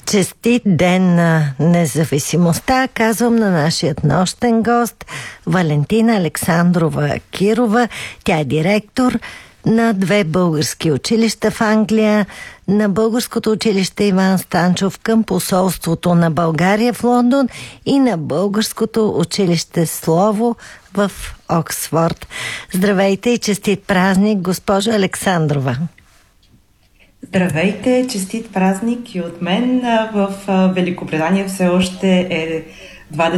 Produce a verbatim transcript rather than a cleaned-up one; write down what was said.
Честит ден на независимостта, казвам на нашия нощен гост Валентина Александрова Кирова. Тя е директор на две български училища в Англия, на Българското училище Иван Станчов към посолството на България в Лондон и на Българското училище Слово в Оксфорд. Здравейте и честит празник, госпожо Александрова. Здравейте, честит празник и от мен. В Великобритания все още е